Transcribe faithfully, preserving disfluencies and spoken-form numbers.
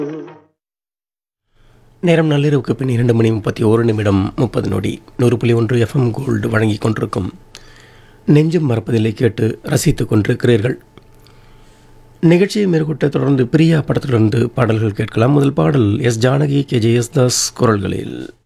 நேரம் நள்ளிரவுக்கு பின் இரண்டு மணி முப்பத்தி ஒரு நிமிடம் முப்பது நொடி. நூறு புள்ளி ஒன்று எஃப்எம் கோல்டு வழங்கி கொண்டிருக்கும் நெஞ்சும் மறப்பதில்லை கேட்டு ரசித்துக் கொண்டிருக்கிறீர்கள். நிகழ்ச்சியை மேற்கொட்ட தொடர்ந்து பிரியா படத்திலிருந்து பாடல்கள் கேட்கலாம். முதல் பாடல் S Janaki, K J S Das குரல்களில்.